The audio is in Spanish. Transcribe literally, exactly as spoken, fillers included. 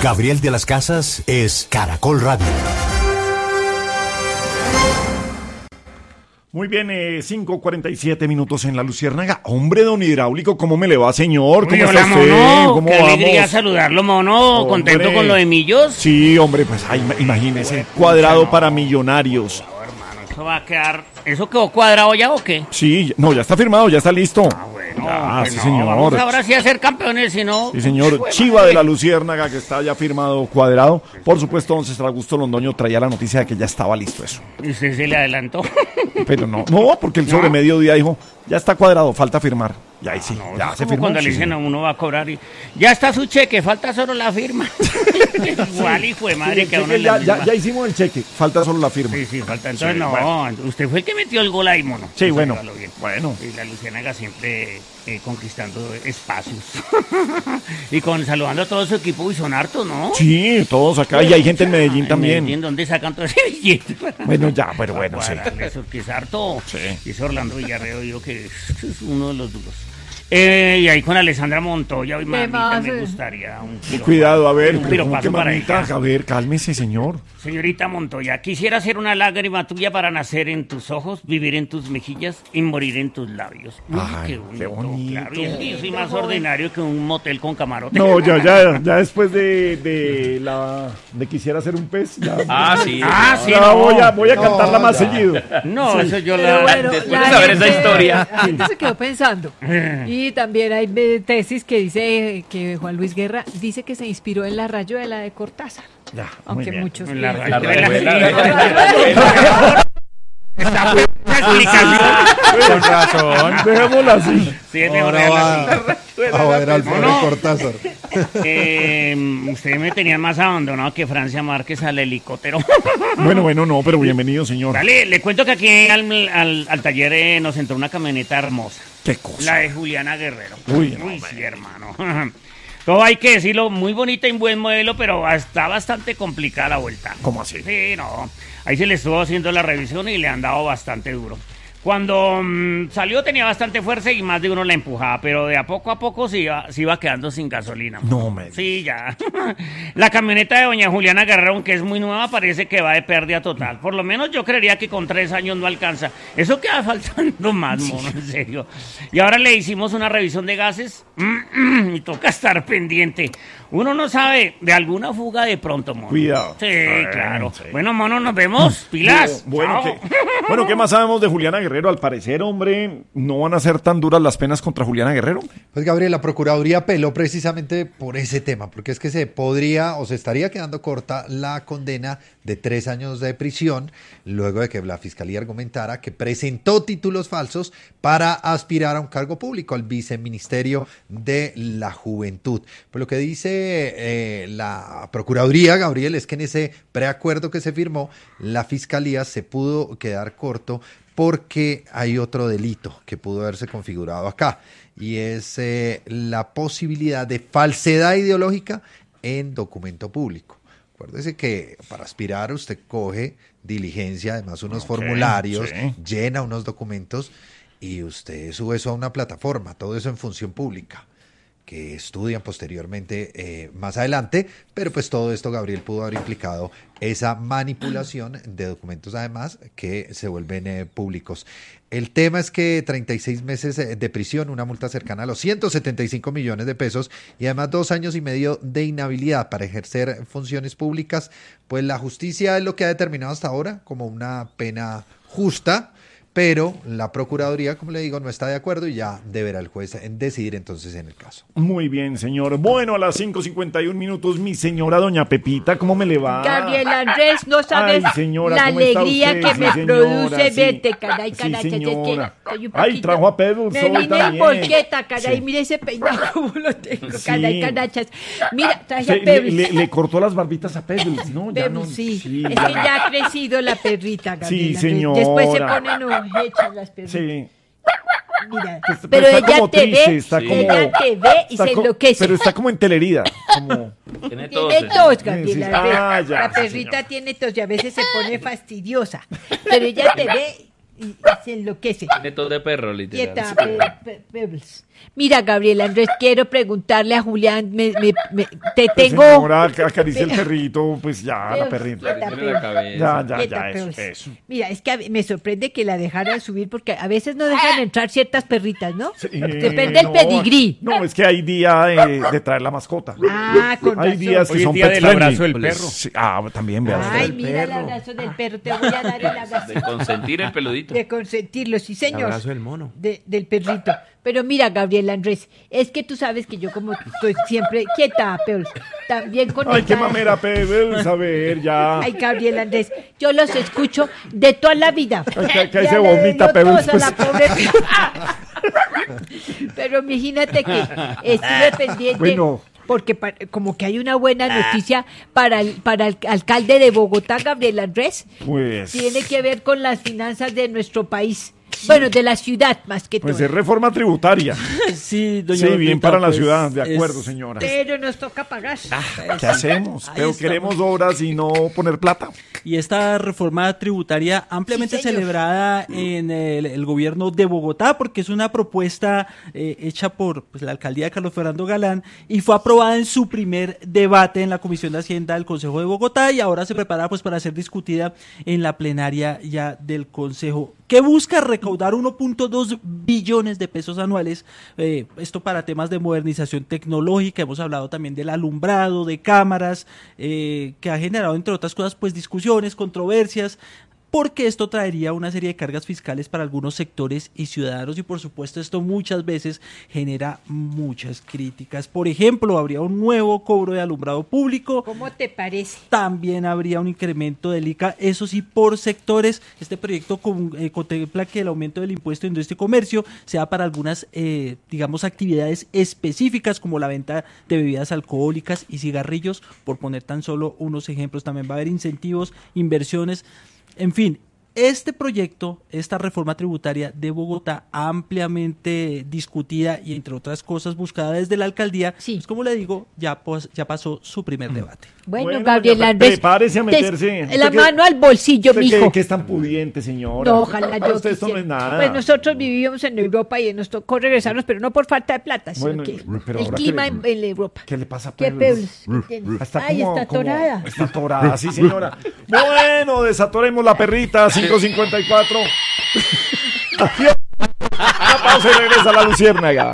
Gabriel de las Casas es Caracol Radio. Muy bien, eh, cinco cuarenta y siete minutos en La Luciérnaga. Hombre, don Hidráulico, ¿cómo me le va, señor? ¿Cómo Uy, está hola, usted? mono. ¿Cómo Qué vamos? alegría saludarlo, mono. Hombre. ¿Contento con lo de Millos? Sí, hombre, pues ay, imagínese, cuadrado para Millonarios. No, hermano, eso va a quedar... ¿Eso quedó cuadrado ya o qué? Sí, no, ya está firmado, ya está listo. Ah, bueno, Ah, pues sí, no, señor. vamos ahora sí a ser campeones, si no... Sí, señor. Fue Chiva madre. de La Luciérnaga, que está ya firmado, cuadrado. Por supuesto, don César Augusto Londoño traía la noticia de que ya estaba listo eso. ¿Y usted se le adelantó? Pero no, no, porque el sobre mediodía dijo, ya está cuadrado, falta firmar. Y ahí sí, No, ya es se como firmó. cuando le sí, dicen a señor. uno va a cobrar y... Ya está su cheque, falta solo la firma. Igual, hijo de madre, Sí, que a sí, uno que le ya, ya, ya hicimos el cheque, falta solo la firma. Sí, sí, falta. Entonces, Sí, no, bueno. usted fue el que metió el gol ahí, mono. Sí, Eso bueno, hágalo bien. bueno. Y la Luciérnaga siempre eh, conquistando espacios. Y con saludando a todo su equipo, y son hartos, ¿no? Sí, todos acá, y hay gente en Medellín En también. Medellín, ¿dónde sacan todo ese billete? Bueno, ya, pero bueno, sí. Cuadrarle Eso que es harto. Sí. Y ese Orlando Villarreal, digo que es uno de los duros. Eh, y ahí con Alessandra Montoya, y mamita, más, me eh? gustaría un piropazo. Cuidado, a ver, un pero ¿cómo piropazo que para mamita? ella. A ver, cálmese, señor. Señorita Montoya, quisiera ser una lágrima tuya para nacer en tus ojos, vivir en tus mejillas y morir en tus labios. Uy, Ay, qué bonito, qué bonito. claro. Y es que yo soy más ordinario que un motel con camarote. No, ya, ya, ya después de, de la de quisiera ser un pez, ya, Ah, sí. Ah, sí, ya no. voy a, voy a No, cantarla más ya. seguido. No, eso yo Pero la... bueno, después la de saber gente- esa historia. La gente se quedó pensando. Y también hay eh, tesis que dice que Juan Luis Guerra dice que se inspiró en la rayuela de Cortázar. Ya, muy Aunque bien. muchos La piensan La que- rayuela. Esta fue una explicación. Con razón. Dejémosla así. Sí, es mejor Ahora dejarla así. va a ver al pobre No. Cortázar. Eh, ustedes me tenían más abandonado que Francia Márquez al helicóptero. Bueno, bueno, no, pero bienvenido, señor. Dale, le cuento que aquí al, al, al taller eh, nos entró una camioneta hermosa. Qué cosa. La de Juliana Guerrero. Uy, Uy, sí, hermano. Todo hay que decirlo, muy bonita y buen modelo, pero está bastante complicada la vuelta. ¿Cómo así? Sí, no. Ahí se le estuvo haciendo la revisión y le han dado bastante duro. Cuando mmm, salió tenía bastante fuerza y más de uno la empujaba, pero de a poco a poco se iba, se iba quedando sin gasolina. No me digas. Sí, ya. La camioneta de doña Juliana Guerrero, aunque es muy nueva, parece que va de pérdida total. Por lo menos yo creería que con tres años no alcanza. Eso queda faltando más, mono, en serio. Y ahora le hicimos una revisión de gases y toca estar pendiente. Uno no sabe de alguna fuga de pronto, mono. Cuidado. Sí, Bueno, claro. sí. Bueno, mono, nos vemos. Pilas. Bueno, Chao. ¿qué, bueno, ¿qué más sabemos de Juliana Guerrero? Al parecer, hombre, no van a ser tan duras las penas contra Juliana Guerrero. Pues Gabriel, la Procuraduría apeló precisamente por ese tema, porque es que se podría o se estaría quedando corta la condena de tres años de prisión, luego de que la Fiscalía argumentara que presentó títulos falsos para aspirar a un cargo público, al Viceministerio de la Juventud. Pues lo que dice eh, la Procuraduría, Gabriel, es que en ese preacuerdo que se firmó, la Fiscalía se pudo quedar corto porque hay otro delito que pudo haberse configurado acá, y es eh, la posibilidad de falsedad ideológica en documento público. Acuérdese que para aspirar usted coge diligencia, además unos Ok, formularios, sí. llena unos documentos y usted sube eso a una plataforma, todo eso en función pública, que estudian posteriormente eh, más adelante, pero pues todo esto, Gabriel, pudo haber implicado esa manipulación de documentos, además, que se vuelven eh, públicos. El tema es que treinta y seis meses de prisión, una multa cercana a los ciento setenta y cinco millones de pesos y además dos años y medio de inhabilidad para ejercer funciones públicas, pues la justicia es lo que ha determinado hasta ahora como una pena justa, pero la Procuraduría, como le digo, no está de acuerdo y ya deberá el juez decidir entonces en el caso. Muy bien, señor. Bueno, a las cinco cincuenta y un minutos, mi señora doña Pepita, ¿cómo me le va? Gabriel Andrés, no sabes Ay, señora, la ¿cómo está alegría usted? que Sí, me señora, produce sí. verte, caray, Sí, caray, señora. estoy un Ay, poquito- trajo a Pedro Me Sol vine en también. bolqueta, caray, Sí. mire ese peinado como lo tengo, Sí. caray, carachas. Mira, traje Se- a le, Pedro. le- le cortó las barbitas a Pedro, ¿no? Ya Pedro, no, sí. sí, es ya. que ya ha crecido la perrita, Gabriel Sí, Andrés. señora. Después se ponen hechas las perritas. Sí. Mira, Pues, pero pero está ella como te triste, ve, está como- ella te ve y Está se co- enloquece. Pero está como entelerida. Como... Tiene tos. Tiene tos, Sí, Gabriela. sí. Andrés. Ah, ya, la sí, perrita señora. tiene tos y a veces se pone fastidiosa. Pero ella te ve y, y se enloquece. Tiene tos de perro, literal. Quieta, pe- pe- Pebbles. Mira, Gabriel Andrés, quiero preguntarle a Julián, me, me, me- te Pues, tengo... señora, ac- acaricia el perrito, pues ya, la Pero- perrita. Quieta, Tiene la cabeza. Ya, ya, Quieta, ya, eso, Pebbles. eso. Mira, es que a- me sorprende que la dejaran subir porque a veces no dejan entrar ciertas perritas, ¿no? Sí, Depende del no, pedigrí. No, es que hay día de, de traer la mascota. Ah, con Hay razón. días que Hoy es son día pet del friendly. abrazo del perro. Sí, ah, también, vea usted. Ay, el mira el perro. abrazo del perro, te voy a dar el abrazo. De consentir el peludito. De consentirlo, sí, señor. El abrazo del mono. De- del perrito. Pero mira, Gabriel Andrés, es que tú sabes que yo como estoy siempre quieta, Peul, también con Ay, qué mamera, Pebbles, a ver, ya. Ay, Gabriel Andrés, yo los escucho de toda la vida. Ay, que- que ahí Ya se le vomita, dio Pebbles, tos a la pues. pobre. Pero imagínate que estuve pendiente. Bueno. Porque pa- como que hay una buena noticia para el, para el alcalde de Bogotá, Gabriel Andrés. Pues, Tiene que ver con las finanzas de nuestro país. Bueno, de la ciudad más que pues todo. es reforma tributaria. Sí, doña Sí, bien Dorita, para la pues, ciudad, de acuerdo, es- señora. Pero nos toca pagar. ¿Qué hacemos? Ahí Pero estamos. queremos obras y no poner plata. Y esta reforma tributaria ampliamente Sí, señor. celebrada en el, el gobierno de Bogotá, porque es una propuesta eh, hecha por pues, la alcaldía de Carlos Fernando Galán y fue aprobada en su primer debate en la Comisión de Hacienda del Consejo de Bogotá y ahora se prepara pues para ser discutida en la plenaria ya del Consejo, que busca recaudar uno punto dos billones de pesos anuales, eh, esto para temas de modernización tecnológica. Hemos hablado también del alumbrado, de cámaras, eh, que ha generado entre otras cosas pues discusiones, controversias, porque esto traería una serie de cargas fiscales para algunos sectores y ciudadanos y por supuesto esto muchas veces genera muchas críticas. Por ejemplo, habría un nuevo cobro de alumbrado público, ¿Cómo te parece? también habría un incremento del I C A, eso sí, por sectores. Este proyecto con- eh, contempla que el aumento del impuesto de industria y comercio sea para algunas, eh, digamos, actividades específicas como la venta de bebidas alcohólicas y cigarrillos, por poner tan solo unos ejemplos. También va a haber incentivos, inversiones, en fin. Este proyecto, esta reforma tributaria de Bogotá, ampliamente discutida y entre otras cosas buscada desde la alcaldía, Sí. pues como le digo, ya, pos- ya pasó su primer debate. Bueno, Bueno, Gabriel doña, Andrés. prepárese a te- meterse. La Usted que- mano al bolsillo, Usted mijo. que, que es tan pudiente, señora. No, ojalá yo Usted esto no quisiera. es nada. Pues nosotros vivimos en Europa y nos tocó regresarnos, pero no por falta de plata, sino Bueno, que pero el ahora clima que- en, en Europa. ¿Qué le pasa a ¿Qué Pebbles? Pebbles? ¿Entiendes? Está Ay, como- está como- atorada. Está atorada, sí, señora. Bueno, desatoremos la perrita, cinco cincuenta y cuatro. Una pausa y regresa la luciérnaga.